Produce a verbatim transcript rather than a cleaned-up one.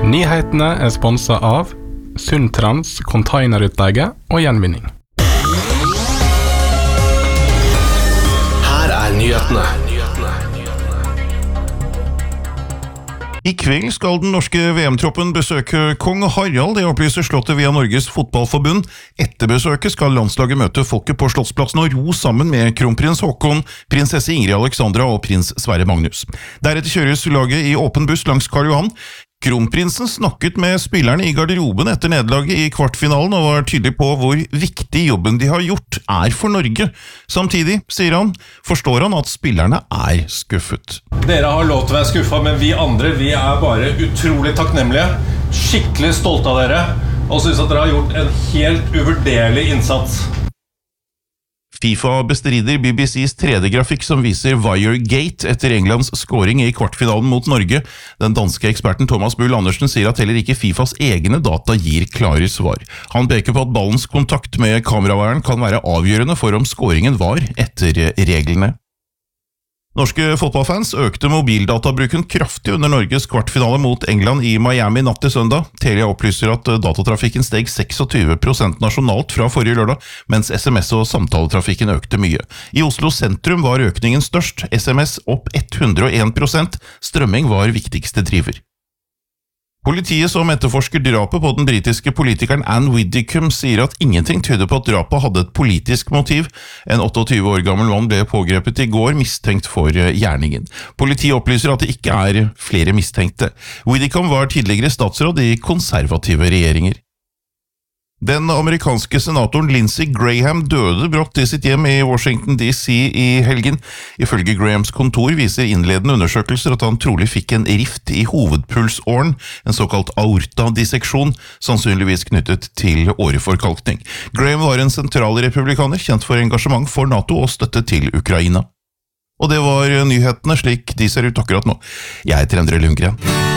Nyhetene er sponset av Sundtrans containerutleie og gjenvinning. Her er nyhetene. I kveld skal den norske V M-troppen besøke Kong Harald, det opplyser Slottet via Norges Fotballforbund. Etter besøket skal landslaget møte folket på Slottsplassen og ro sammen med kronprins Håkon, prinsesse Ingrid Alexandra og prins Sverre Magnus. Deretter kjøres laget i åpen buss langs Karl Johan. Kronprinsen snakket med spillerne i garderoben etter nederlaget i kvartfinalen og var tydelig på hvor viktig jobben de har gjort er for Norge. Samtidig, sier han, forstår han at spillerne er skuffet. Dere har lov til å være skuffet, men vi andre, vi er bare utrolig takknemlige, skikkelig stolte av dere, og synes at dere har gjort en helt uvurderlig innsats. FIFA bestrider B B C's tredje grafikk som viser Wiregate etter Englands scoring i kvartfinalen mot Norge. Den danske eksperten Thomas Bull Andersen sier at heller ikke FIFAs egne data gir klare svar. Han peker på at ballens kontakt med kameraværen kan være avgjørende for om scoringen var etter reglene. Norske fotballfans økte mobildatabruken kraftig under Norges kvartfinale mot England i Miami natt til søndag. Telia opplyser at datatrafikken steg tjueseks prosent nasjonalt fra forrige lørdag, mens SMS- og samtaletrafikken økte mye. I Oslo sentrum var økningen størst, SMS opp hundre og en prosent, strømming var viktigste driver. Politiet som etterforsker drapet på den britiske politikeren Anne Widdecombe sier at ingenting tyder på at drapet hadde et politisk motiv. En tjueåtte år gammel mann ble pågrepet i går mistenkt for gjerningen. Politiet opplyser at det ikke er flere mistenkte. Widdecombe var tidligere statsråd i konservative regjeringer. Den amerikanske senatoren Lindsey Graham døde brått i sitt hjem i Washington D C i helgen. Ifølge Grahams kontor viser innledende undersøkelser at han trolig fikk en rift i hovedpulsåren, en såkalt aortadisseksjon, sannsynligvis knyttet til åreforkalkning. Graham var en sentral republikaner, kjent for engasjement for NATO og støtte til Ukraina. Og det var nyhetene slik de ser ut akkurat nå. Jeg heter Endre Lundgren.